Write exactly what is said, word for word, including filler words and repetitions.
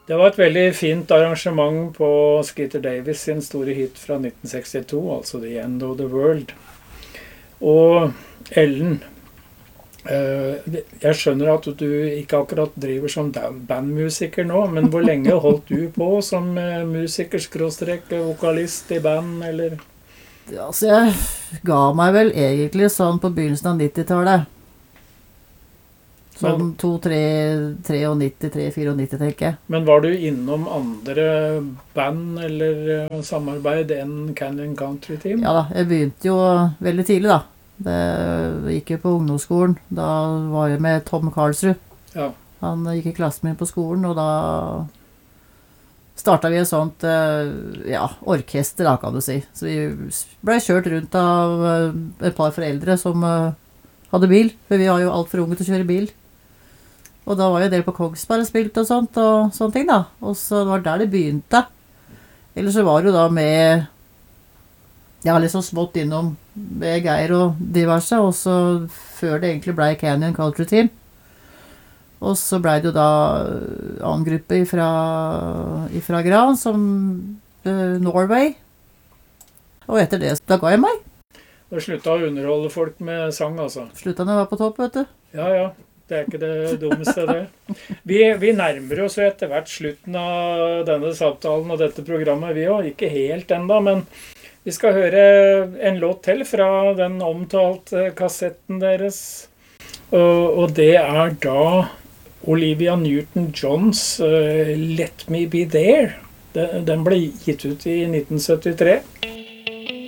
Det var et veldig fint arrangement på Skeeter Davis sin store hit fra nitten sekstito, altså The End of the World. Og Ellen, jeg skjønner at du ikke akkurat driver som bandmusiker nå, men hvor lenge holdt du på som musiker, skråstrek, vokalist i band, eller? Altså, jeg ga meg vel egentlig sånn på begynnelsen av nittitallet. Sånn to, tre, nittiotre, tre, nittiofire, tenker jeg. Men var du innom andre band eller samarbeid enn Canyon Country Team? Ja da, jeg begynte jo veldig tidlig da. Det gikk jo på ungdomsskolen. Da var jeg med Tom Karlsrud. Ja. Han gikk i klassen min på skolen, og da startet vi et sånt, ja, orkester da, kan du si. Så vi ble kjørt rundt av et par foreldre som hadde bil, for vi var jo alt for unge til å kjøre bil. Og da var jeg del på Kongsberg spilt og sånt, og sånne ting da. Og så det var der det begynte. Ellers så var det jo da med, jeg har liksom smått innom med Geir og diverse, og så før det egentlig ble Canyon Country Team. Og så ble det jo da annen gruppe ifra, ifra Gran, som uh, Norway. Og etter det, da ga jeg meg. Du sluttet å underholde folk med sang, altså? Sluttet når jeg var på topp, vet du. Ja, ja. Det er ikke det dummeste, det. Vi, vi nærmer oss jo etter hvert slutten av denne samtalen og dette programmet, vi også. Ikke helt enda, men vi skal høre en låt til fra den omtalte kassetten deres. Og, og det er da Olivia Newton-Johns uh, Let Me Be There. Den, den ble gitt ut i nitten syttitre.